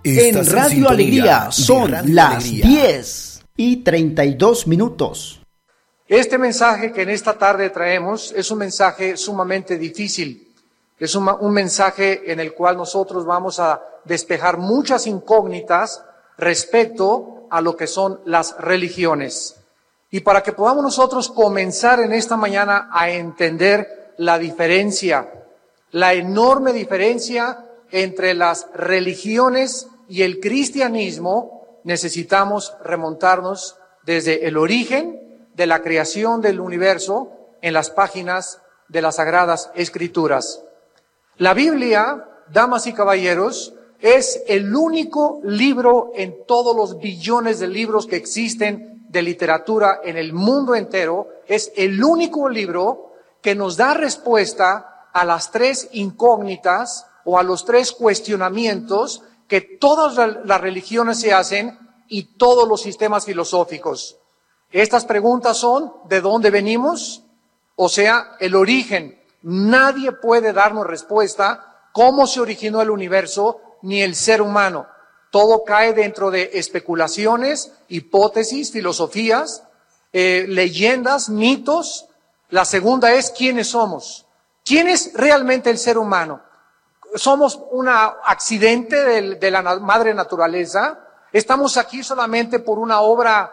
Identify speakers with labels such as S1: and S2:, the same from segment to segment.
S1: En Radio Alegría son las 10:32.
S2: Este mensaje que en esta tarde traemos es un mensaje sumamente difícil. Es un mensaje en el cual nosotros vamos a despejar muchas incógnitas respecto a lo que son las religiones. Y para que podamos nosotros comenzar en esta mañana a entender la diferencia, la enorme diferencia entre las religiones y el cristianismo, necesitamos remontarnos desde el origen de la creación del universo en las páginas de las Sagradas Escrituras. La Biblia, damas y caballeros, es el único libro en todos los billones de libros que existen de literatura en el mundo entero, es el único libro que nos da respuesta a las tres incógnitas o a los tres cuestionamientos que todas las religiones se hacen y todos los sistemas filosóficos. Estas preguntas son: ¿de dónde venimos? O sea, el origen. Nadie puede darnos respuesta cómo se originó el universo ni el ser humano. Todo cae dentro de especulaciones, hipótesis, filosofías, leyendas, mitos. La segunda es: ¿quiénes somos? ¿Quién es realmente el ser humano? ¿Somos un accidente de la madre naturaleza? ¿Estamos aquí solamente por una obra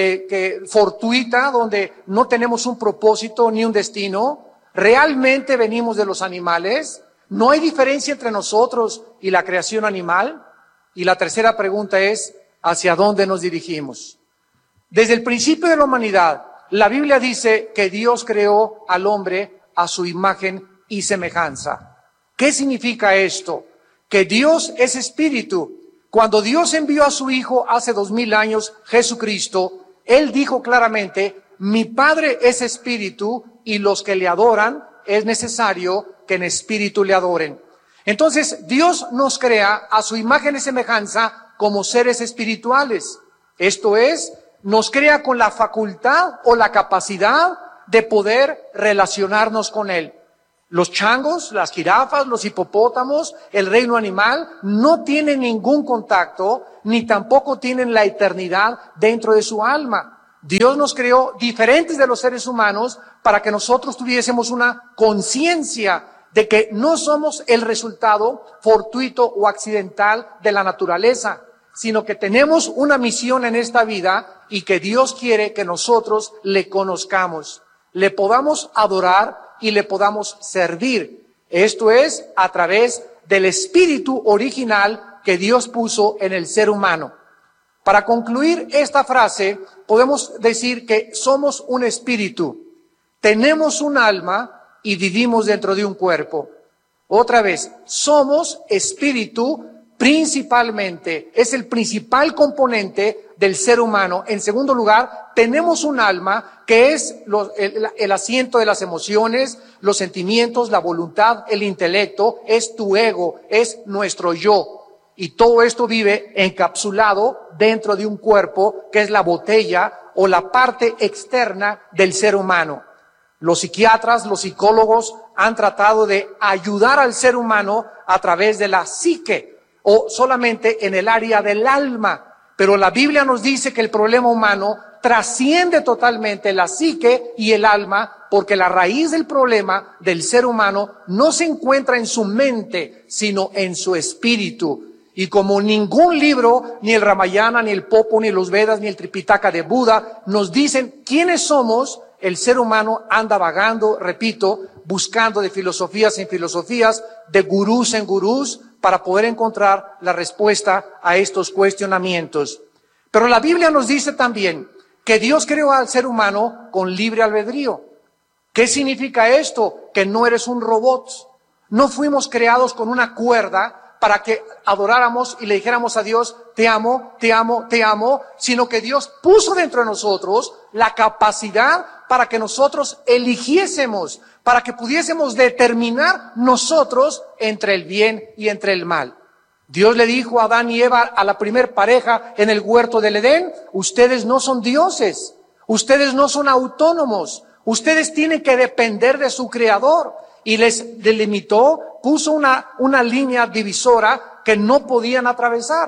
S2: fortuita donde no tenemos un propósito ni un destino? ¿Realmente venimos de los animales? ¿No hay diferencia entre nosotros y la creación animal? Y la tercera pregunta es: ¿hacia dónde nos dirigimos? Desde el principio de la humanidad, la Biblia dice que Dios creó al hombre a su imagen y semejanza. ¿Qué significa esto? Que Dios es espíritu. Cuando Dios envió a su Hijo hace 2000 años, Jesucristo, Él dijo claramente: mi Padre es espíritu y los que le adoran es necesario que en espíritu le adoren. Entonces, Dios nos crea a su imagen y semejanza como seres espirituales. Esto es, nos crea con la facultad o la capacidad de poder relacionarnos con Él. Los changos, las jirafas, los hipopótamos, el reino animal, no tienen ningún contacto, ni tampoco tienen la eternidad dentro de su alma. Dios nos creó diferentes de los seres humanos para que nosotros tuviésemos una conciencia de que no somos el resultado fortuito o accidental de la naturaleza, sino que tenemos una misión en esta vida y que Dios quiere que nosotros le conozcamos, le podamos adorar y le podamos servir. Esto es a través del espíritu original que Dios puso en el ser humano. Para concluir esta frase, podemos decir que somos un espíritu, tenemos un alma y vivimos dentro de un cuerpo. Otra vez, somos espíritu principalmente, es el principal componente del ser humano. En segundo lugar, tenemos un alma que es el asiento de las emociones, los sentimientos, la voluntad, el intelecto, es tu ego, es nuestro yo. Y todo esto vive encapsulado dentro de un cuerpo que es la botella o la parte externa del ser humano. Los psiquiatras, los psicólogos han tratado de ayudar al ser humano a través de la psique o solamente en el área del alma. Pero la Biblia nos dice que el problema humano trasciende totalmente la psique y el alma, porque la raíz del problema del ser humano no se encuentra en su mente, sino en su espíritu. Y como ningún libro, ni el Ramayana, ni el Popo, ni los Vedas, ni el Tripitaka de Buda, nos dicen quiénes somos, el ser humano anda vagando, repito, buscando de filosofías en filosofías, de gurús en gurús, para poder encontrar la respuesta a estos cuestionamientos. Pero la Biblia nos dice también que Dios creó al ser humano con libre albedrío. ¿Qué significa esto? Que no eres un robot. No fuimos creados con una cuerda para que adoráramos y le dijéramos a Dios: te amo, te amo, te amo, sino que Dios puso dentro de nosotros la capacidad para que nosotros eligiésemos, para que pudiésemos determinar nosotros entre el bien y entre el mal. Dios le dijo a Adán y Eva, a la primer pareja en el huerto del Edén: ustedes no son dioses, ustedes no son autónomos, ustedes tienen que depender de su Creador. Y les delimitó, puso una línea divisora que no podían atravesar.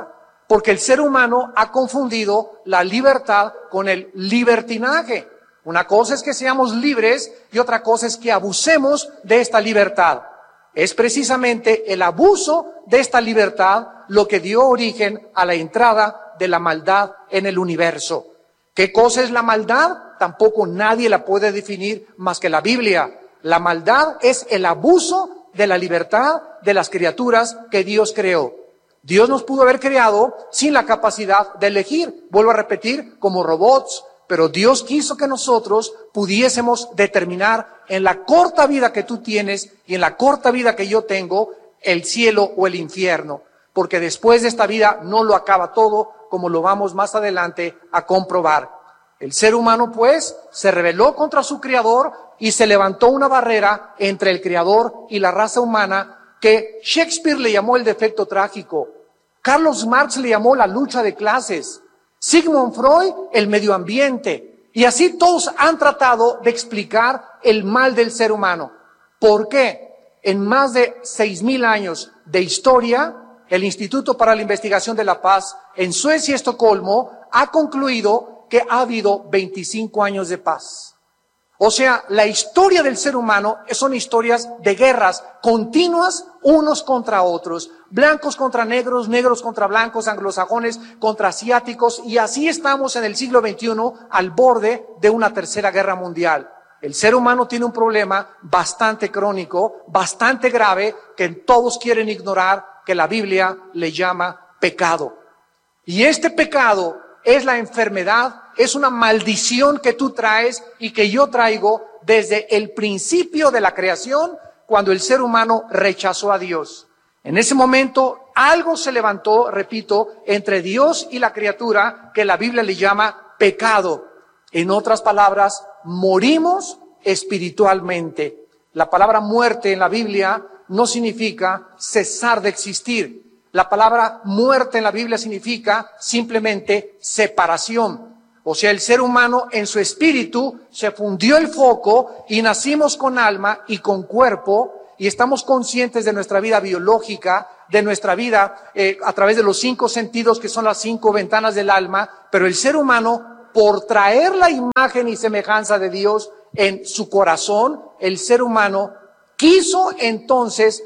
S2: porque el ser humano ha confundido la libertad con el libertinaje. Una cosa es que seamos libres y otra cosa es que abusemos de esta libertad. Es precisamente el abuso de esta libertad lo que dio origen a la entrada de la maldad en el universo. ¿Qué cosa es la maldad? Tampoco nadie la puede definir más que la Biblia. La maldad es el abuso de la libertad de las criaturas que Dios creó. Dios nos pudo haber creado sin la capacidad de elegir, vuelvo a repetir, como robots, pero Dios quiso que nosotros pudiésemos determinar en la corta vida que tú tienes y en la corta vida que yo tengo, el cielo o el infierno, porque después de esta vida no lo acaba todo, como lo vamos más adelante a comprobar. El ser humano, pues, se rebeló contra su Creador y se levantó una barrera entre el Creador y la raza humana que Shakespeare le llamó el defecto trágico, Carlos Marx le llamó la lucha de clases, Sigmund Freud el medio ambiente, y así todos han tratado de explicar el mal del ser humano. ¿Por qué? En más de 6,000 años de historia, el Instituto para la Investigación de la Paz en Suecia y Estocolmo ha concluido que ha habido 25 años de paz. O sea, la historia del ser humano son historias de guerras continuas unos contra otros, blancos contra negros, negros contra blancos, anglosajones contra asiáticos, y así estamos en el siglo XXI al borde de una tercera guerra mundial. El ser humano tiene un problema bastante crónico, bastante grave, que todos quieren ignorar, que la Biblia le llama pecado. Y este pecado es la enfermedad, es una maldición que tú traes y que yo traigo desde el principio de la creación, cuando el ser humano rechazó a Dios. En ese momento algo se levantó, repito, entre Dios y la criatura, que la Biblia le llama pecado. En otras palabras, morimos espiritualmente. La palabra muerte en la Biblia no significa cesar de existir. La palabra muerte en la Biblia significa simplemente separación. O sea, el ser humano en su espíritu se fundió el foco y nacimos con alma y con cuerpo, y estamos conscientes de nuestra vida biológica, de nuestra vida a través de los 5 sentidos, que son las 5 ventanas del alma. Pero el ser humano, por traer la imagen y semejanza de Dios en su corazón, el ser humano quiso entonces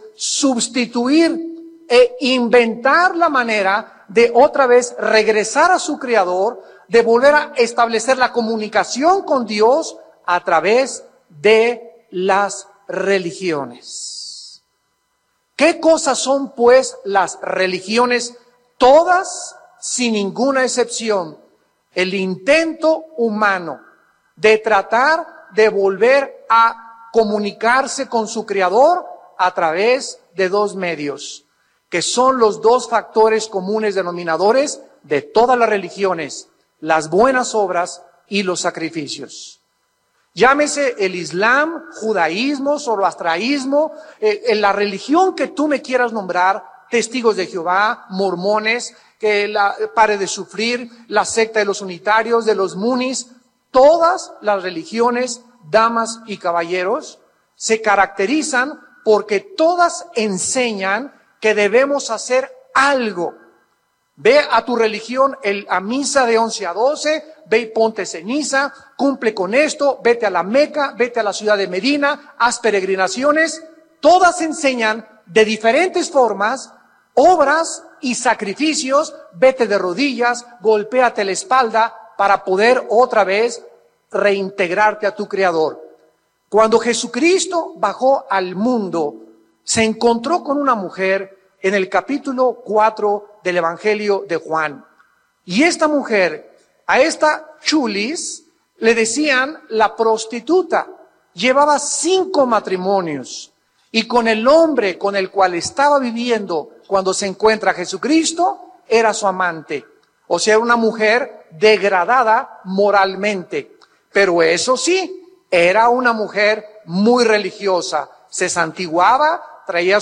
S2: sustituir e inventar la manera de otra vez regresar a su Creador, de volver a establecer la comunicación con Dios a través de las religiones. ¿Qué cosas son, pues, las religiones? Todas, sin ninguna excepción, el intento humano de tratar de volver a comunicarse con su Creador a través de 2 medios, que son los 2 factores comunes denominadores de todas las religiones: las buenas obras y los sacrificios. Llámese el Islam, judaísmo, zoroastraísmo, la religión que tú me quieras nombrar, testigos de Jehová, mormones, que la pare de sufrir, la secta de los unitarios, de los munis. Todas las religiones, damas y caballeros, se caracterizan porque todas enseñan que debemos hacer algo. Ve a tu religión a misa de 11 a 12, ve y ponte ceniza, cumple con esto, vete a la Meca, vete a la ciudad de Medina, haz peregrinaciones. Todas enseñan de diferentes formas obras y sacrificios. Vete de rodillas, golpéate la espalda para poder otra vez reintegrarte a tu Creador. Cuando Jesucristo bajó al mundo, se encontró con una mujer en el capítulo 4 del Evangelio de Juan. Y esta mujer, a esta chulis, le decían la prostituta. Llevaba 5 matrimonios. Y con el hombre con el cual estaba viviendo cuando se encuentra Jesucristo, era su amante. O sea, una mujer degradada moralmente. Pero eso sí, era una mujer muy religiosa. Se santiguaba, traía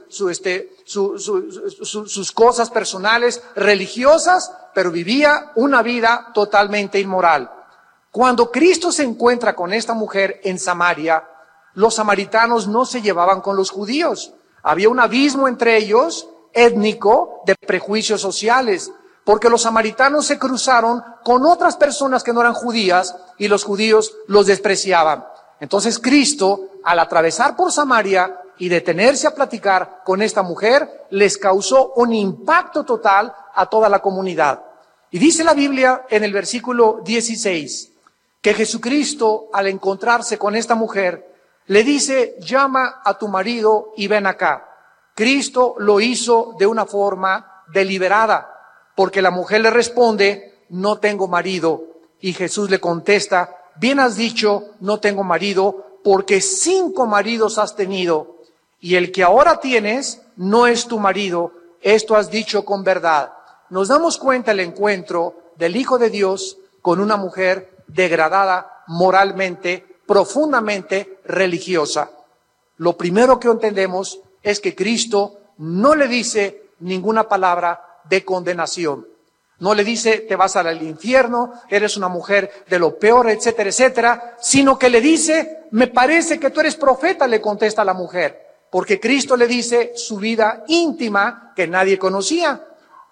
S2: sus cosas personales religiosas, pero vivía una vida totalmente inmoral. Cuando Cristo se encuentra con esta mujer en Samaria, los samaritanos no se llevaban con los judíos. Había un abismo entre ellos, étnico, de prejuicios sociales. porque los samaritanos se cruzaron con otras personas que no eran judías y los judíos los despreciaban. Entonces Cristo, al atravesar por Samaria y detenerse a platicar con esta mujer, les causó un impacto total a toda la comunidad. Y dice la Biblia en el versículo 16, que Jesucristo, al encontrarse con esta mujer, le dice: llama a tu marido y ven acá. Cristo lo hizo de una forma deliberada, porque la mujer le responde: no tengo marido. Y Jesús le contesta: bien has dicho, no tengo marido, porque 5 maridos has tenido, y el que ahora tienes no es tu marido. Esto has dicho con verdad. Nos damos cuenta el encuentro del Hijo de Dios con una mujer degradada moralmente, profundamente religiosa. Lo primero que entendemos es que Cristo no le dice ninguna palabra de condenación. No le dice: te vas al infierno, eres una mujer de lo peor, etcétera, etcétera, sino que le dice: me parece que tú eres profeta, le contesta la mujer, porque Cristo le dice su vida íntima que nadie conocía.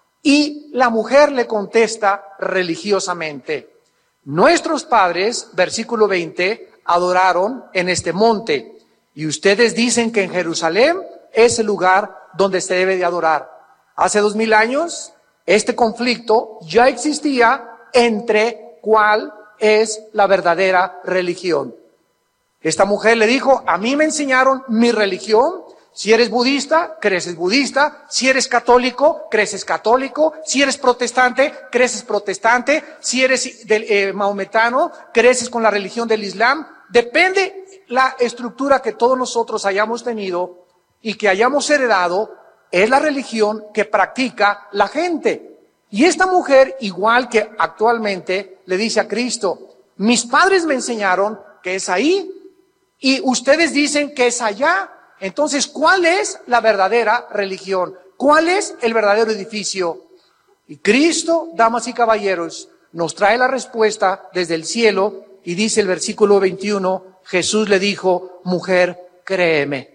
S2: Y la mujer le contesta religiosamente: nuestros padres, versículo 20, adoraron en este monte, y ustedes dicen que en Jerusalén es el lugar donde se debe de adorar. Hace 2000 años, este conflicto ya existía entre cuál es la verdadera religión. Esta mujer le dijo: a mí me enseñaron mi religión. Si eres budista, creces budista. Si eres católico, creces católico. Si eres protestante, creces protestante. Si eres maometano, creces con la religión del Islam. Depende la estructura que todos nosotros hayamos tenido y que hayamos heredado, es la religión que practica la gente. Y esta mujer, igual que actualmente, le dice a Cristo: mis padres me enseñaron que es ahí y ustedes dicen que es allá. Entonces, ¿cuál es la verdadera religión? ¿Cuál es el verdadero edificio? Y Cristo, damas y caballeros, nos trae la respuesta desde el cielo y dice el versículo 21, Jesús le dijo: mujer, créeme.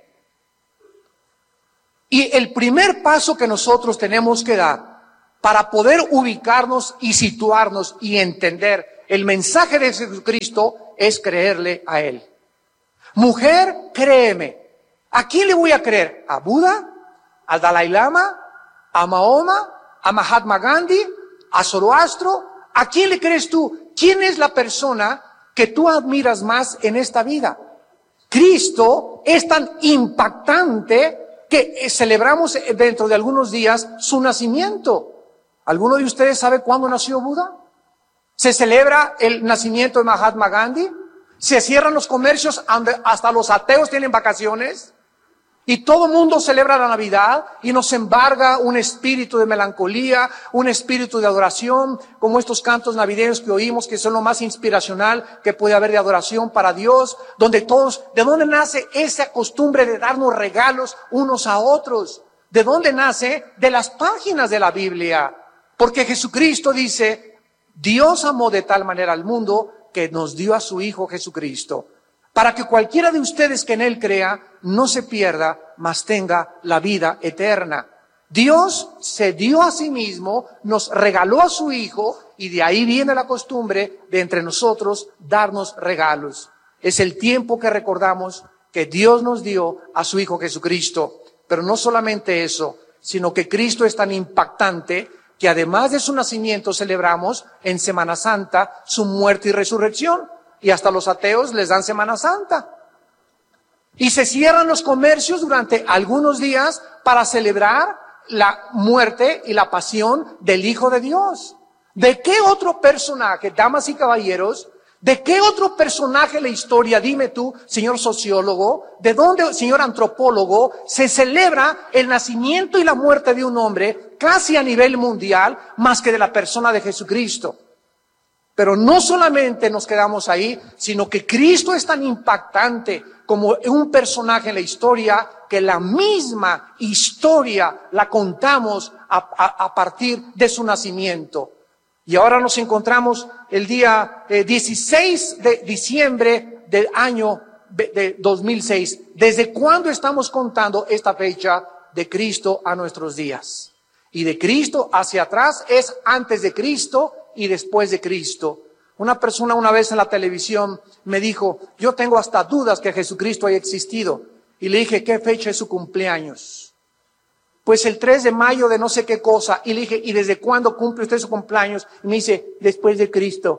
S2: Y el primer paso que nosotros tenemos que dar para poder ubicarnos y situarnos y entender el mensaje de Jesucristo es creerle a Él. Mujer, créeme. ¿A quién le voy a creer? ¿A Buda? ¿Al Dalai Lama? ¿A Mahoma? ¿A Mahatma Gandhi? ¿A Zoroastro? ¿A quién le crees tú? ¿Quién es la persona que tú admiras más en esta vida? Cristo es tan impactante que celebramos dentro de algunos días su nacimiento. ¿Alguno de ustedes sabe cuándo nació Buda? ¿Se celebra el nacimiento de Mahatma Gandhi? ¿Se cierran los comercios, hasta los ateos tienen vacaciones? Y todo el mundo celebra la Navidad y nos embarga un espíritu de melancolía, un espíritu de adoración, como estos cantos navideños que oímos, que son lo más inspiracional que puede haber de adoración para Dios, donde todos, ¿de dónde nace esa costumbre de darnos regalos unos a otros? ¿De dónde nace? De las páginas de la Biblia. Porque Jesucristo dice: Dios amó de tal manera al mundo que nos dio a su Hijo Jesucristo, para que cualquiera de ustedes que en Él crea no se pierda, mas tenga la vida eterna. Dios se dio a sí mismo, nos regaló a su Hijo, y de ahí viene la costumbre de entre nosotros darnos regalos. Es el tiempo que recordamos que Dios nos dio a su Hijo Jesucristo. Pero no solamente eso, sino que Cristo es tan impactante que además de su nacimiento celebramos en Semana Santa su muerte y resurrección. Y hasta los ateos les dan Semana Santa. Y se cierran los comercios durante algunos días para celebrar la muerte y la pasión del Hijo de Dios. ¿De qué otro personaje, damas y caballeros, de qué otro personaje en la historia, dime tú, señor sociólogo, de dónde, señor antropólogo, se celebra el nacimiento y la muerte de un hombre casi a nivel mundial más que de la persona de Jesucristo? Pero no solamente nos quedamos ahí, sino que Cristo es tan impactante como un personaje en la historia que la misma historia la contamos a partir de su nacimiento. Y ahora nos encontramos el día 16 de diciembre del año de 2006. ¿Desde cuándo estamos contando esta fecha de Cristo a nuestros días? Y de Cristo hacia atrás es antes de Cristo y después de Cristo. Una persona una vez en la televisión me dijo, yo tengo hasta dudas que Jesucristo haya existido. Y le dije, ¿qué fecha es su cumpleaños? Pues el 3 de mayo de no sé qué cosa. Y le dije, ¿y desde cuándo cumple usted su cumpleaños? Y me dice, después de Cristo.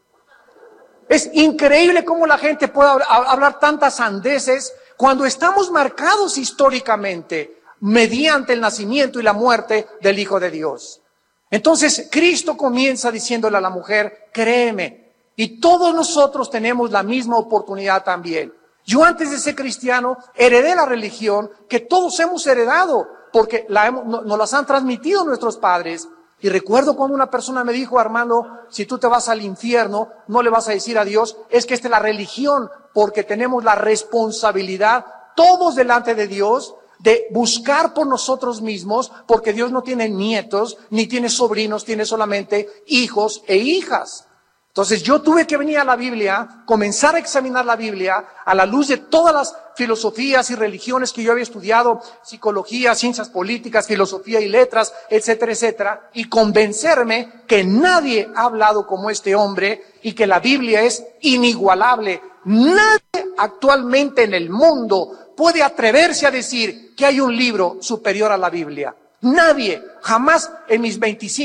S2: Es increíble cómo la gente puede hablar tantas sandeces cuando estamos marcados históricamente mediante el nacimiento y la muerte del Hijo de Dios. Entonces Cristo comienza diciéndole a la mujer, créeme, y todos nosotros tenemos la misma oportunidad también. Yo antes de ser cristiano heredé la religión que todos hemos heredado porque nos las han transmitido nuestros padres. Y recuerdo cuando una persona me dijo, Armando, si tú te vas al infierno, no le vas a decir a Dios, es que esta es la religión, porque tenemos la responsabilidad, todos delante de Dios, de buscar por nosotros mismos, porque Dios no tiene nietos, ni tiene sobrinos, tiene solamente hijos e hijas. Entonces yo tuve que venir a la Biblia, comenzar a examinar la Biblia a la luz de todas las filosofías y religiones que yo había estudiado, psicología, ciencias políticas, filosofía y letras, etcétera, etcétera, y convencerme que nadie ha hablado como este hombre y que la Biblia es inigualable. Nadie actualmente en el mundo puede atreverse a decir que hay un libro superior a la Biblia. Nadie, jamás en mis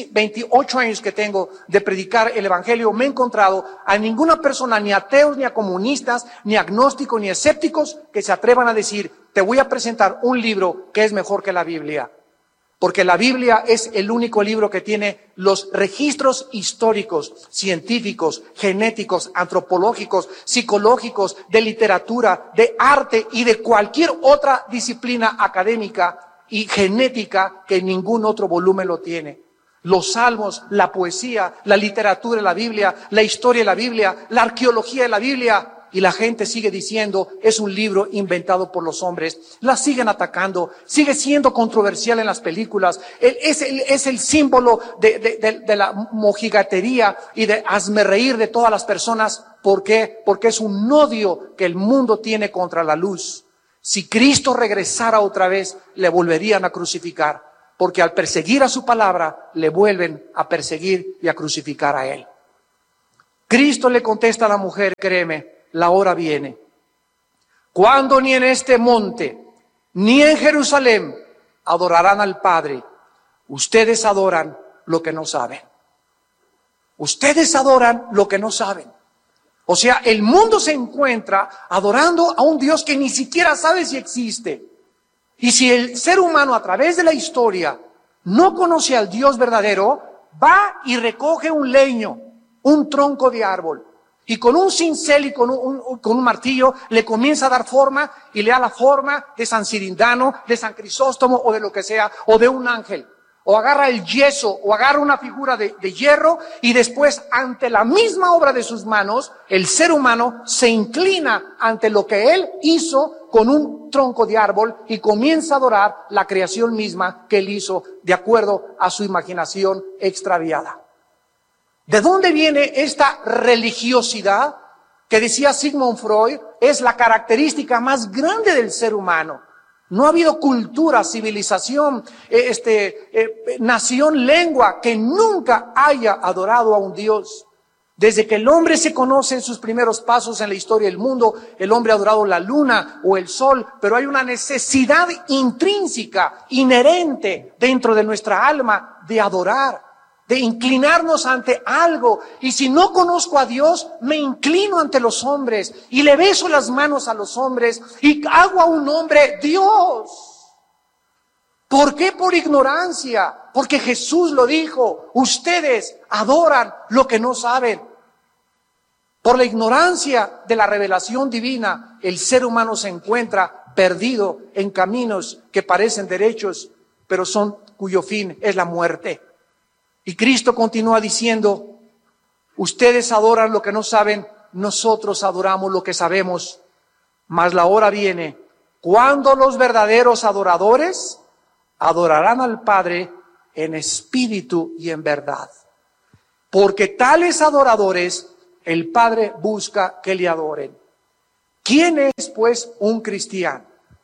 S2: 28 años que tengo de predicar el Evangelio me he encontrado a ninguna persona, ni ateos, ni a comunistas, ni agnósticos, ni escépticos, que se atrevan a decir, te voy a presentar un libro que es mejor que la Biblia. Porque la Biblia es el único libro que tiene los registros históricos, científicos, genéticos, antropológicos, psicológicos, de literatura, de arte y de cualquier otra disciplina académica y genética que ningún otro volumen lo tiene. Los salmos, la poesía, la literatura de la Biblia, la historia de la Biblia, la arqueología de la Biblia, y la gente sigue diciendo, es un libro inventado por los hombres. La siguen atacando, sigue siendo controversial en las películas, es el símbolo de la mojigatería y de hazmerreír de todas las personas. ¿Por qué? Porque es un odio que el mundo tiene contra la luz. Si Cristo regresara otra vez, le volverían a crucificar, porque al perseguir a su palabra, le vuelven a perseguir y a crucificar a él. Cristo le contesta a la mujer, créeme, la hora viene, cuando ni en este monte, ni en Jerusalén, adorarán al Padre. Ustedes adoran lo que no saben. Ustedes adoran lo que no saben. O sea, el mundo se encuentra adorando a un Dios que ni siquiera sabe si existe. Y si el ser humano a través de la historia no conoce al Dios verdadero, va y recoge un leño, un tronco de árbol, y con un cincel y con un martillo le comienza a dar forma y le da la forma de San Cirindano, de San Crisóstomo o de lo que sea, o de un ángel. O agarra el yeso, o agarra una figura de hierro, y después, ante la misma obra de sus manos, el ser humano se inclina ante lo que él hizo con un tronco de árbol y comienza a adorar la creación misma que él hizo de acuerdo a su imaginación extraviada. ¿De dónde viene esta religiosidad que decía Sigmund Freud es la característica más grande del ser humano? No ha habido cultura, civilización, nación, lengua que nunca haya adorado a un Dios. Desde que el hombre se conoce en sus primeros pasos en la historia del mundo, el hombre ha adorado la luna o el sol, pero hay una necesidad intrínseca, inherente dentro de nuestra alma de adorar, de inclinarnos ante algo. Y si no conozco a Dios, me inclino ante los hombres y le beso las manos a los hombres y hago a un hombre Dios. ¿Por qué? Por ignorancia. Porque Jesús lo dijo, ustedes adoran lo que no saben. Por la ignorancia de la revelación divina, el ser humano se encuentra perdido en caminos que parecen derechos, pero cuyo fin es la muerte. Y Cristo continúa diciendo, ustedes adoran lo que no saben, nosotros adoramos lo que sabemos, mas la hora viene cuando los verdaderos adoradores adorarán al Padre en espíritu y en verdad. Porque tales adoradores el Padre busca que le adoren. ¿Quién es, pues, un cristiano?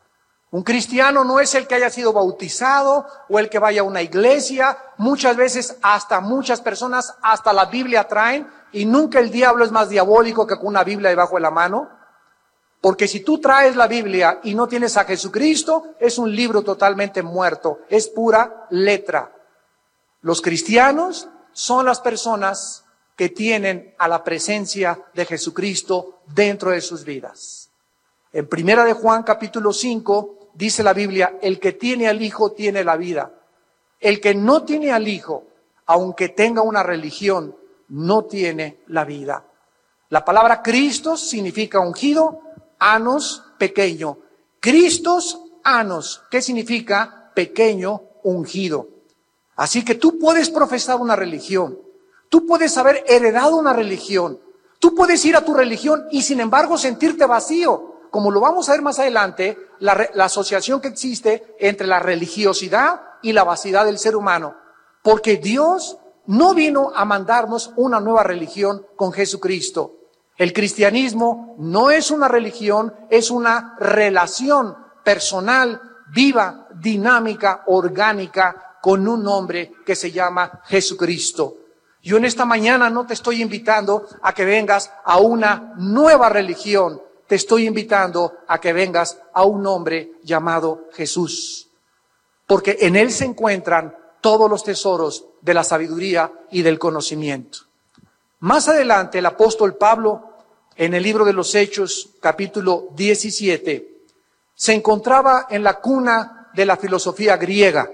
S2: Un cristiano no es el que haya sido bautizado o el que vaya a una iglesia. Muchas veces muchas personas hasta la Biblia traen, y nunca el diablo es más diabólico que con una Biblia debajo de la mano. Porque si tú traes la Biblia y no tienes a Jesucristo, es un libro totalmente muerto, es pura letra. Los cristianos son las personas que tienen a la presencia de Jesucristo dentro de sus vidas. En 1 de Juan capítulo 5 dice la Biblia, el que tiene al Hijo tiene la vida. El que no tiene al Hijo, aunque tenga una religión, no tiene la vida. La palabra Cristo significa ungido, anos, pequeño. Cristos, anos, ¿qué significa? Pequeño, ungido. Así que tú puedes profesar una religión, tú puedes haber heredado una religión, tú puedes ir a tu religión y sin embargo sentirte vacío. Como lo vamos a ver más adelante, la asociación que existe entre la religiosidad y la vaciedad del ser humano. Porque Dios no vino a mandarnos una nueva religión con Jesucristo. El cristianismo no es una religión, es una relación personal, viva, dinámica, orgánica, con un hombre que se llama Jesucristo. Yo en esta mañana no te estoy invitando a que vengas a una nueva religión, te estoy invitando a que vengas a un hombre llamado Jesús. Porque en él se encuentran todos los tesoros de la sabiduría y del conocimiento. Más adelante el apóstol Pablo, en el libro de los Hechos, capítulo 17, se encontraba en la cuna de la filosofía griega.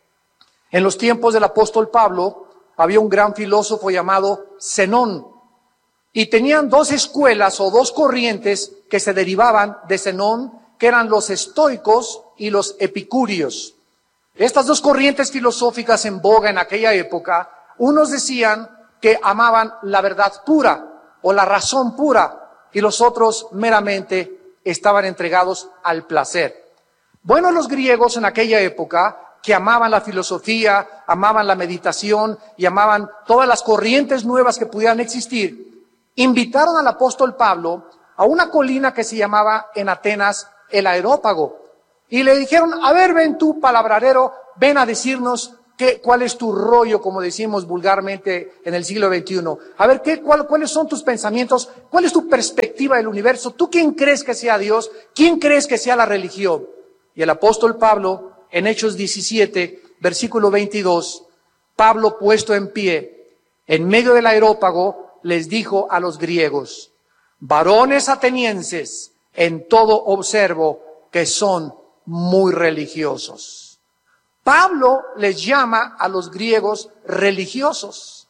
S2: En los tiempos del apóstol Pablo había un gran filósofo llamado Zenón, y tenían dos escuelas o dos corrientes que se derivaban de Zenón, que eran los estoicos y los epicúreos. Estas dos corrientes filosóficas en boga en aquella época, unos decían que amaban la verdad pura o la razón pura, y los otros meramente estaban entregados al placer. Bueno, los griegos en aquella época, que amaban la filosofía, amaban la meditación y amaban todas las corrientes nuevas que pudieran existir, invitaron al apóstol Pablo a una colina que se llamaba en Atenas el Areópago. Y le dijeron, a ver, ven tú, palabrarero, ven a decirnos cuál es tu rollo, como decimos vulgarmente en el siglo XXI. A ver, cuáles son tus pensamientos, cuál es tu perspectiva del universo. ¿Tú quién crees que sea Dios? ¿Quién crees que sea la religión? Y el apóstol Pablo, en Hechos 17, versículo 22, Pablo puesto en pie, en medio del Areópago, les dijo a los griegos, varones atenienses, en todo observo que son muy religiosos. Pablo les llama a los griegos religiosos.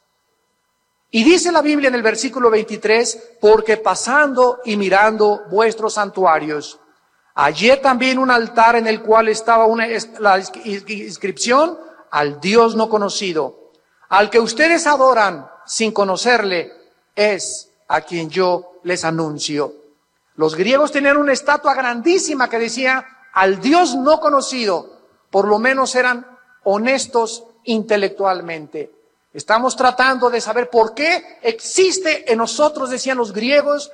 S2: Y dice la Biblia en el versículo 23, porque pasando y mirando vuestros santuarios, hallé también un altar en el cual estaba la inscripción al Dios no conocido, al que ustedes adoran sin conocerle, es a quien yo les anuncio. Los griegos tenían una estatua grandísima que decía al Dios no conocido. Por lo menos eran honestos intelectualmente. Estamos tratando de saber por qué existe en nosotros, decían los griegos,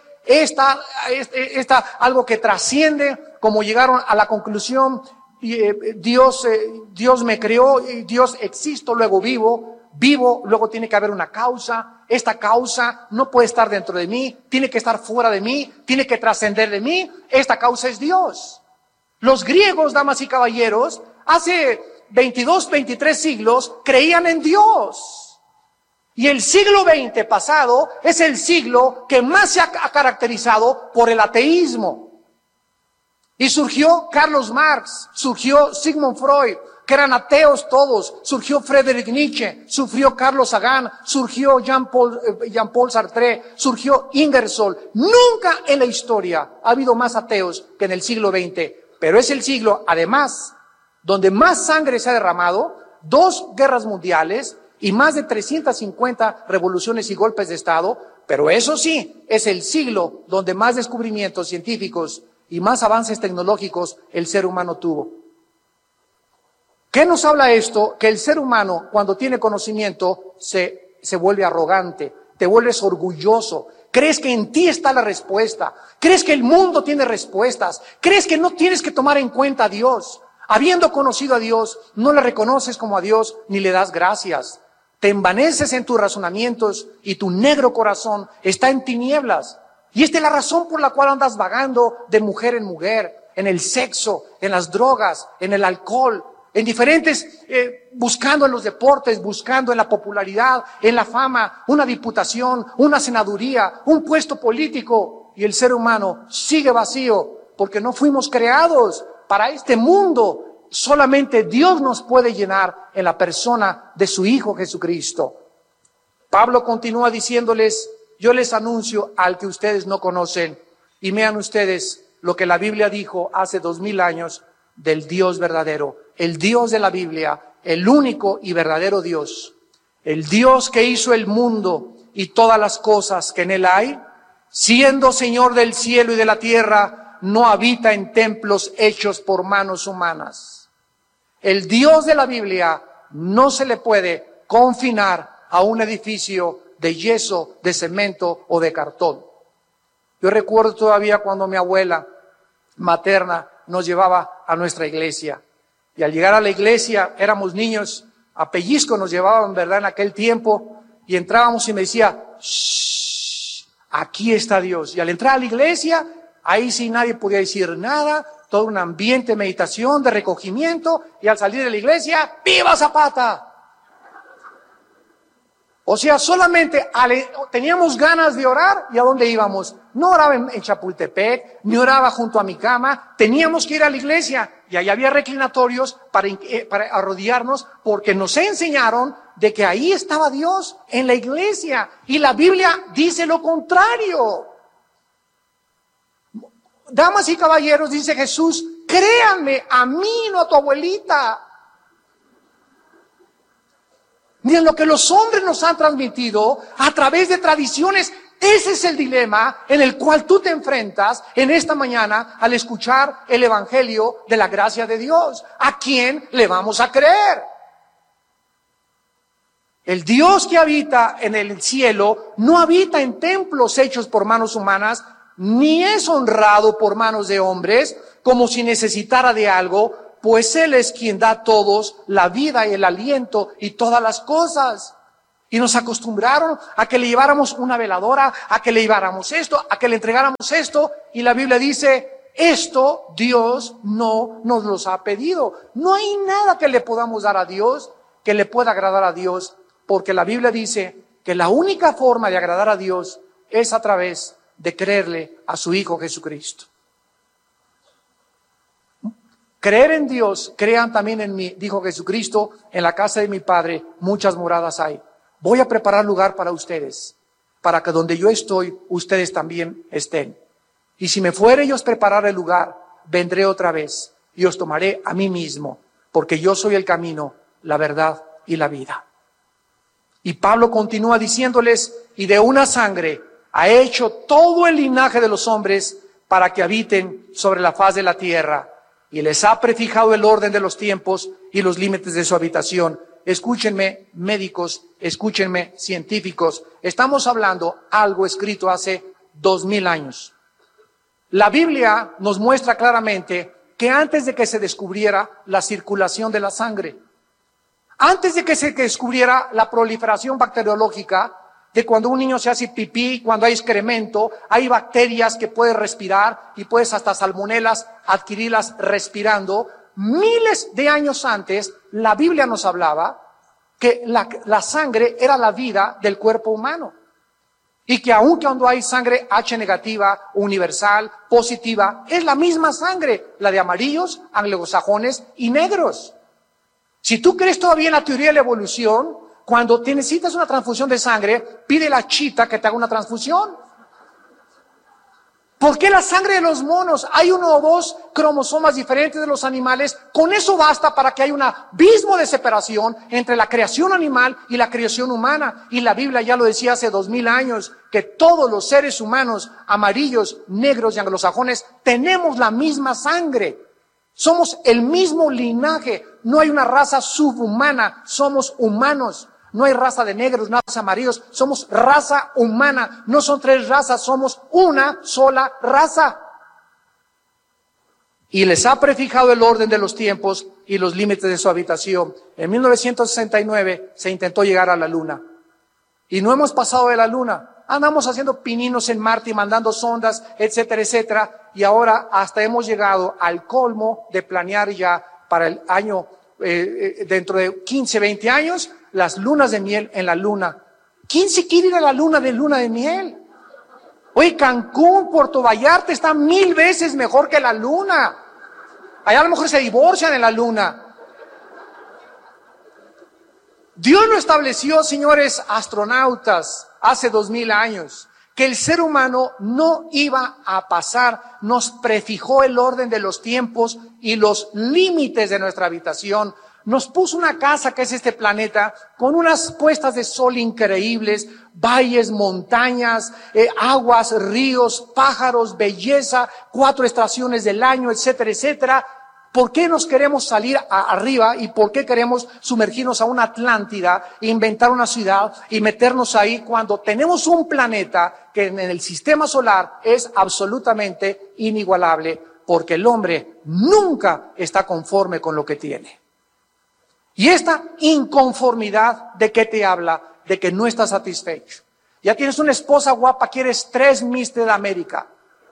S2: algo que trasciende, como llegaron a la conclusión, Dios me creó, Dios existo, luego vivo, luego tiene que haber una causa. Esta causa no puede estar dentro de mí, tiene que estar fuera de mí, tiene que trascender de mí. Esta causa es Dios. Los griegos, damas y caballeros, hace 22, 23 siglos creían en Dios. Y el siglo XX pasado es el siglo que más se ha caracterizado por el ateísmo. Y surgió Carlos Marx, surgió Sigmund Freud, que eran ateos todos, surgió Friedrich Nietzsche, surgió Carlos Sagan, surgió Jean-Paul Sartre, surgió Ingersoll. Nunca en la historia ha habido más ateos que en el siglo XX, pero es el siglo, además, donde más sangre se ha derramado, 2 guerras mundiales y más de 350 revoluciones y golpes de Estado, pero eso sí, es el siglo donde más descubrimientos científicos y más avances tecnológicos el ser humano tuvo. ¿Qué nos habla esto? Que el ser humano, cuando tiene conocimiento, se vuelve arrogante, te vuelves orgulloso, Crees que en ti está la respuesta. Crees que el mundo tiene respuestas. Crees que no tienes que tomar en cuenta a Dios. Habiendo conocido a Dios, no le reconoces como a Dios ni le das gracias. Te envaneces en tus razonamientos y tu negro corazón está en tinieblas. Y esta es la razón por la cual andas vagando de mujer en mujer, en el sexo, en las drogas, en el alcohol, en diferentes, buscando en los deportes, buscando en la popularidad, en la fama, una diputación, una senaduría, un puesto político. Y el ser humano sigue vacío porque no fuimos creados para este mundo. Solamente Dios nos puede llenar en la persona de su Hijo Jesucristo. Pablo continúa diciéndoles, yo les anuncio al que ustedes no conocen, y vean ustedes lo que la Biblia dijo hace 2000 años del Dios verdadero, el Dios de la Biblia, el único y verdadero Dios, el Dios que hizo el mundo y todas las cosas que en él hay, siendo Señor del cielo y de la tierra, no habita en templos hechos por manos humanas. El Dios de la Biblia no se le puede confinar a un edificio de yeso, de cemento o de cartón. Yo recuerdo todavía cuando mi abuela materna nos llevaba a nuestra iglesia. Y al llegar a la iglesia, éramos niños, a pellizco nos llevaban, ¿verdad?, en aquel tiempo, y entrábamos y me decía, shh, aquí está Dios. Y al entrar a la iglesia, ahí sí nadie podía decir nada, todo un ambiente de meditación, de recogimiento, y al salir de la iglesia, ¡viva Zapata! O sea, solamente teníamos ganas de orar, ¿y a dónde íbamos? No oraba en Chapultepec, ni oraba junto a mi cama, teníamos que ir a la iglesia, y ahí había reclinatorios para arrodillarnos, porque nos enseñaron de que ahí estaba Dios, en la iglesia, y la Biblia dice lo contrario. Damas y caballeros, dice Jesús, créanme, a mí, no a tu abuelita. Ni en lo que los hombres nos han transmitido a través de tradiciones. Ese es el dilema en el cual tú te enfrentas en esta mañana al escuchar el evangelio de la gracia de Dios. ¿A quién le vamos a creer? El Dios que habita en el cielo no habita en templos hechos por manos humanas, ni es honrado por manos de hombres como si necesitara de algo, pues Él es quien da a todos la vida y el aliento y todas las cosas. Y nos acostumbraron a que le lleváramos una veladora, a que le lleváramos esto, a que le entregáramos esto, y la Biblia dice, esto Dios no nos los ha pedido. No hay nada que le podamos dar a Dios que le pueda agradar a Dios, porque la Biblia dice que la única forma de agradar a Dios es a través de creerle a su Hijo Jesucristo. Creer en Dios, crean también en mí, dijo Jesucristo, en la casa de mi Padre muchas moradas hay. Voy a preparar lugar para ustedes, para que donde yo estoy, ustedes también estén. Y si me fuere y os preparar el lugar, vendré otra vez y os tomaré a mí mismo, porque yo soy el camino, la verdad y la vida. Y Pablo continúa diciéndoles, y de una sangre ha hecho todo el linaje de los hombres para que habiten sobre la faz de la tierra, y les ha prefijado el orden de los tiempos y los límites de su habitación. Escúchenme, médicos, escúchenme, científicos, estamos hablando algo escrito hace 2000 años. La Biblia nos muestra claramente que antes de que se descubriera la circulación de la sangre, antes de que se descubriera la proliferación bacteriológica, de cuando un niño se hace pipí, cuando hay excremento, hay bacterias que puedes respirar y puedes hasta salmonelas adquirirlas respirando. Miles de años antes, la Biblia nos hablaba que la sangre era la vida del cuerpo humano. Y que aun cuando hay sangre H negativa, universal, positiva, es la misma sangre, la de amarillos, anglosajones y negros. Si tú crees todavía en la teoría de la evolución, cuando te necesitas una transfusión de sangre, pide a la chita que te haga una transfusión. ¿Por qué la sangre de los monos? Hay 1 o 2 cromosomas diferentes de los animales. Con eso basta para que haya un abismo de separación entre la creación animal y la creación humana. Y la Biblia ya lo decía hace 2000 años, que todos los seres humanos, amarillos, negros y anglosajones, tenemos la misma sangre. Somos el mismo linaje. No hay una raza subhumana, somos humanos. No hay raza de negros, raza de amarillos. Somos raza humana. No son tres razas, somos una sola raza. Y les ha prefijado el orden de los tiempos y los límites de su habitación. En 1969 se intentó llegar a la Luna. Y no hemos pasado de la Luna. Andamos haciendo pininos en Marte y mandando sondas, etcétera, etcétera. Y ahora hasta hemos llegado al colmo de planear ya para el año, dentro de 15, 20 años, las lunas de miel en la Luna. ¿Quién se quiere ir a la luna de miel? Oye, Cancún, Puerto Vallarta está 1000 veces mejor que la Luna. Allá a lo mejor se divorcian en la Luna. Dios lo estableció, señores astronautas, hace 2000 años, que el ser humano no iba a pasar. Nos prefijó el orden de los tiempos y los límites de nuestra habitación. Nos puso una casa que es este planeta, con unas puestas de sol increíbles, valles, montañas, aguas, ríos, pájaros, belleza, 4 estaciones del año, etcétera, etcétera. ¿Por qué nos queremos salir arriba y por qué queremos sumergirnos a una Atlántida, inventar una ciudad y meternos ahí cuando tenemos un planeta que en el sistema solar es absolutamente inigualable? Porque el hombre nunca está conforme con lo que tiene. Y esta inconformidad, ¿de qué te habla? De que no estás satisfecho. Ya tienes una esposa guapa, quieres 3 Miss de América.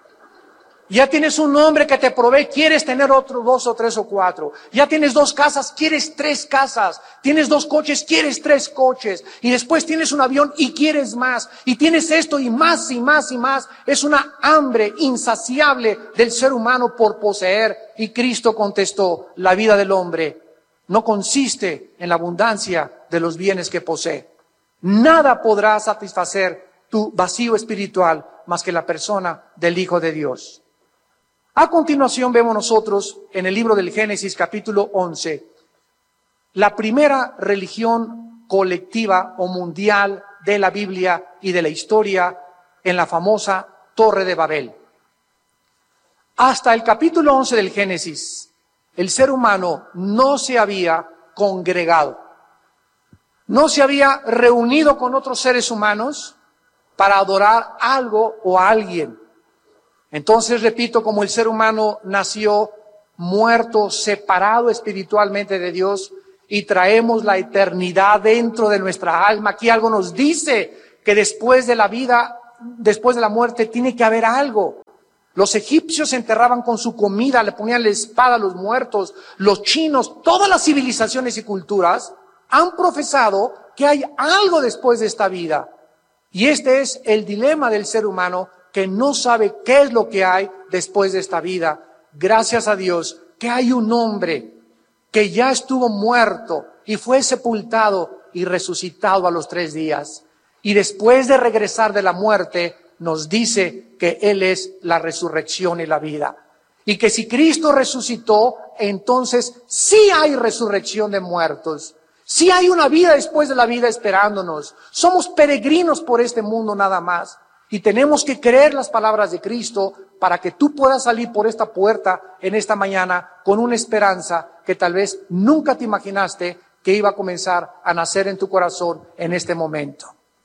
S2: Ya tienes un hombre que te provee, quieres tener otro 2 o 3 o 4. Ya tienes 2 casas, quieres 3 casas. Tienes 2 coches, quieres 3 coches. Y después tienes un avión y quieres más. Y tienes esto y más y más y más. Es una hambre insaciable del ser humano por poseer. Y Cristo contestó, la vida del hombre no consiste en la abundancia de los bienes que posee. Nada podrá satisfacer tu vacío espiritual más que la persona del Hijo de Dios. A continuación vemos nosotros en el libro del Génesis capítulo 11, la primera religión colectiva o mundial de la Biblia y de la historia en la famosa Torre de Babel. Hasta el capítulo 11 del Génesis, el ser humano no se había congregado, no se había reunido con otros seres humanos para adorar algo o a alguien. Entonces, repito, como el ser humano nació muerto, separado espiritualmente de Dios y traemos la eternidad dentro de nuestra alma. Aquí algo nos dice que después de la vida, después de la muerte, tiene que haber algo. Los egipcios se enterraban con su comida, le ponían la espada a los muertos. Los chinos, todas las civilizaciones y culturas han profesado que hay algo después de esta vida. Y este es el dilema del ser humano, que no sabe qué es lo que hay después de esta vida. Gracias a Dios que hay un hombre que ya estuvo muerto y fue sepultado y resucitado a los 3 días. Y después de regresar de la muerte, nos dice que Él es la resurrección y la vida. Y que si Cristo resucitó, entonces sí hay resurrección de muertos. Sí hay una vida después de la vida esperándonos. Somos peregrinos por este mundo nada más. Y tenemos que creer las palabras de Cristo para que tú puedas salir por esta puerta en esta mañana con una esperanza que tal vez nunca te imaginaste que iba a comenzar a nacer en tu corazón en este momento.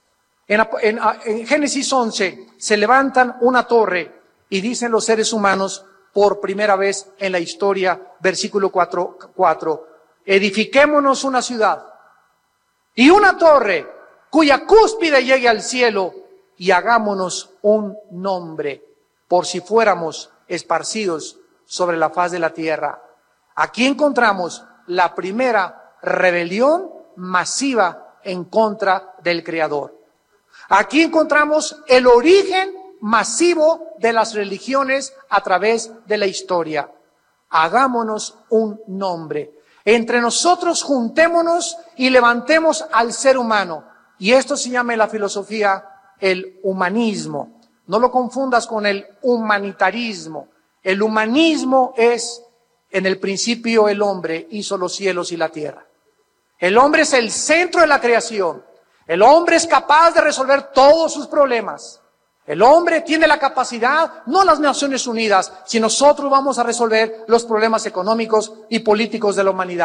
S2: En Génesis 11 se levantan una torre y dicen los seres humanos por primera vez en la historia, versículo 4, edifiquémonos una ciudad y una torre cuya cúspide llegue al cielo y hagámonos un nombre por si fuéramos esparcidos sobre la faz de la tierra. Aquí encontramos la primera rebelión masiva en contra del Creador. Aquí encontramos el origen masivo de las religiones a través de la historia. Hagámonos un nombre. Entre nosotros juntémonos y levantemos al ser humano. Y esto se llama en la filosofía el humanismo. No lo confundas con el humanitarismo. El humanismo es, en el principio el hombre hizo los cielos y la tierra. El hombre es el centro de la creación. El hombre es capaz de resolver todos sus problemas. El hombre tiene la capacidad, no las Naciones Unidas, si nosotros vamos a resolver los problemas económicos y políticos de la humanidad.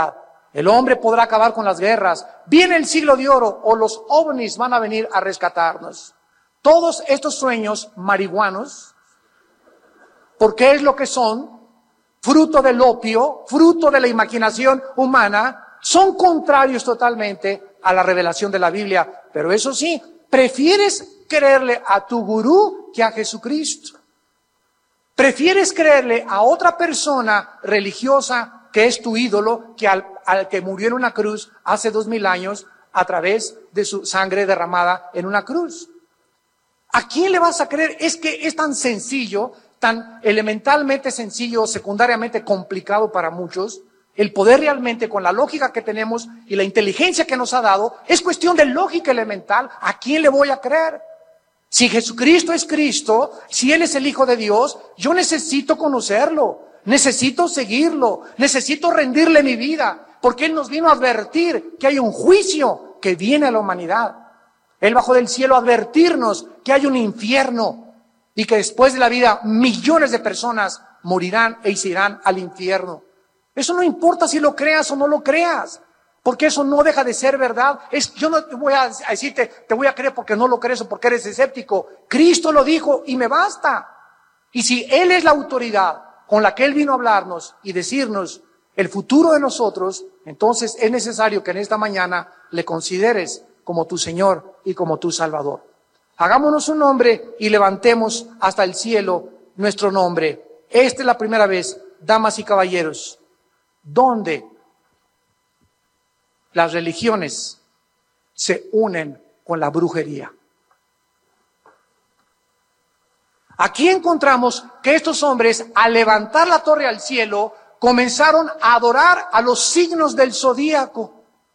S2: El hombre podrá acabar con las guerras. Viene el siglo de oro o los ovnis van a venir a rescatarnos. Todos estos sueños marihuanos, porque es lo que son, fruto del opio, fruto de la imaginación humana, son contrarios totalmente a la revelación de la Biblia. Pero eso sí, prefieres creerle a tu gurú que a Jesucristo. Prefieres creerle a otra persona religiosa que es tu ídolo que al que murió en una cruz hace 2000 años a través de su sangre derramada en una cruz. ¿A quién le vas a creer? Es que es tan sencillo, tan elementalmente sencillo, secundariamente complicado para muchos. El poder realmente, con la lógica que tenemos y la inteligencia que nos ha dado, es cuestión de lógica elemental. ¿A quién le voy a creer? Si Jesucristo es Cristo, si Él es el Hijo de Dios, yo necesito conocerlo, necesito seguirlo, necesito rendirle mi vida, porque Él nos vino a advertir que hay un juicio que viene a la humanidad. Él bajó del cielo a advertirnos que hay un infierno y que después de la vida millones de personas morirán e irán al infierno. Eso no importa si lo creas o no lo creas, porque eso no deja de ser verdad. Yo no te voy a decirte, te voy a creer porque no lo crees o porque eres escéptico. Cristo lo dijo y me basta. Y si Él es la autoridad con la que Él vino a hablarnos y decirnos el futuro de nosotros, entonces es necesario que en esta mañana le consideres como tu Señor y como tu Salvador. Hagámonos un nombre y levantemos hasta el cielo nuestro nombre. Esta es la primera vez, damas y caballeros, donde las religiones se unen con la brujería. Aquí encontramos que estos hombres, al levantar la torre al cielo, comenzaron a adorar a los signos del zodíaco.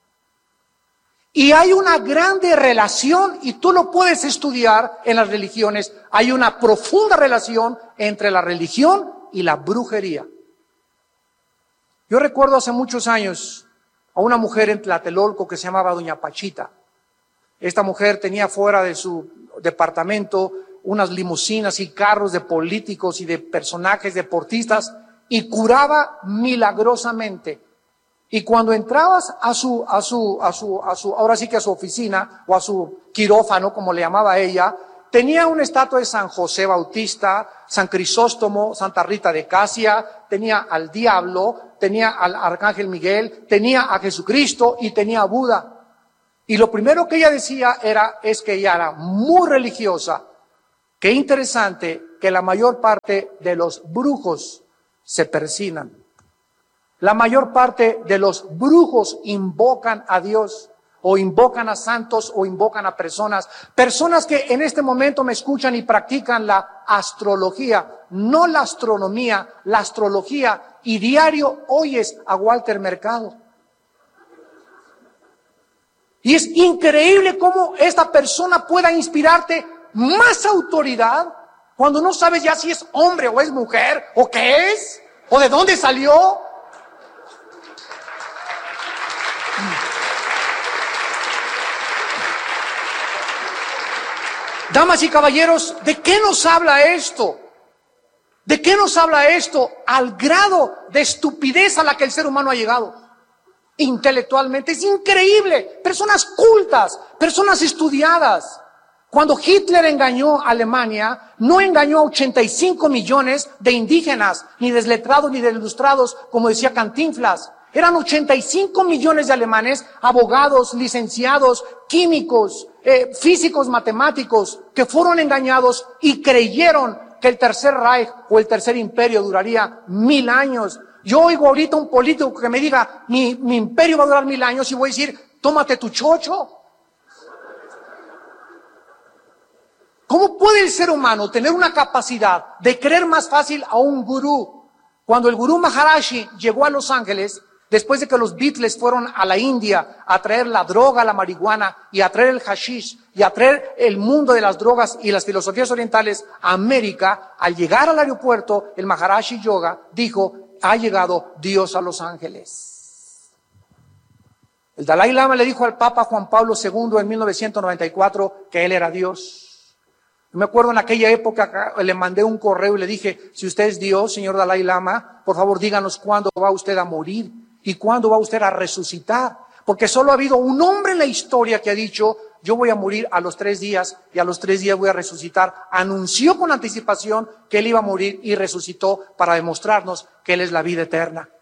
S2: Y hay una grande relación, y tú lo puedes estudiar en las religiones, hay una profunda relación entre la religión y la brujería. Yo recuerdo hace muchos años a una mujer en Tlatelolco que se llamaba Doña Pachita. Esta mujer tenía fuera de su departamento unas limusinas y carros de políticos y de personajes deportistas y curaba milagrosamente. Y cuando entrabas ahora sí que a su oficina o a su quirófano, como le llamaba ella, tenía una estatua de San José Bautista, San Crisóstomo, Santa Rita de Casia, tenía al diablo, tenía al arcángel Miguel, tenía a Jesucristo y tenía a Buda. Y lo primero que ella decía es que ella era muy religiosa. Qué interesante que la mayor parte de los brujos se persignan. La mayor parte de los brujos invocan a Dios, o invocan a santos, o invocan a personas que en este momento me escuchan y practican la astrología, no la astronomía, la astrología, y diario oyes a Walter Mercado. Y es increíble cómo esta persona pueda inspirarte más autoridad cuando no sabes ya si es hombre o es mujer, o qué es, o de dónde salió. Damas y caballeros, ¿de qué nos habla esto? ¿De qué nos habla esto? Al grado de estupidez a la que el ser humano ha llegado. Intelectualmente es increíble. Personas cultas, personas estudiadas. Cuando Hitler engañó a Alemania, no engañó a 85 millones de indígenas, ni desletrados ni ilustrados, como decía Cantinflas. Eran 85 millones de alemanes, abogados, licenciados, químicos, físicos, matemáticos, que fueron engañados y creyeron que el Tercer Reich o el Tercer Imperio duraría 1000 años. Yo oigo ahorita un político que me diga, mi imperio va a durar 1000 años, y voy a decir, tómate tu chocho. ¿Cómo puede el ser humano tener una capacidad de creer más fácil a un gurú? Cuando el gurú Maharaji llegó a Los Ángeles, después de que los Beatles fueron a la India a traer la droga, la marihuana, y a traer el hashish, y a traer el mundo de las drogas y las filosofías orientales a América, al llegar al aeropuerto, el Maharaji Yoga dijo, ha llegado Dios a Los Ángeles. El Dalai Lama le dijo al Papa Juan Pablo II en 1994 que él era Dios. Me acuerdo en aquella época le mandé un correo y le dije, si usted es Dios, señor Dalai Lama, por favor díganos cuándo va usted a morir. ¿Y cuándo va usted a resucitar? Porque solo ha habido un hombre en la historia que ha dicho, yo voy a morir a los 3 días y a los 3 días voy a resucitar. Anunció con anticipación que él iba a morir y resucitó para demostrarnos que él es la vida eterna.